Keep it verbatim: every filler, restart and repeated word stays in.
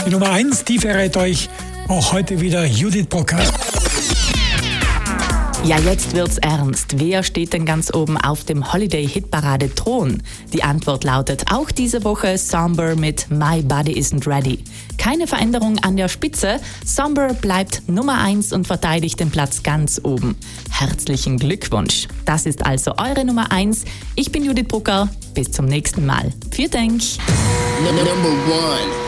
Die Nummer eins, die verrät euch auch heute wieder Judith Brucker. Ja, jetzt wird's ernst. Wer steht denn ganz oben auf dem Holiday-Hitparade-Thron? Die Antwort lautet auch diese Woche Somber mit My Body Isn't Ready. Keine Veränderung an der Spitze. Somber bleibt Nummer eins und verteidigt den Platz ganz oben. Herzlichen Glückwunsch. Das ist also eure Nummer eins. Ich bin Judith Brucker. Bis zum nächsten Mal. Vielen Dank. Number one.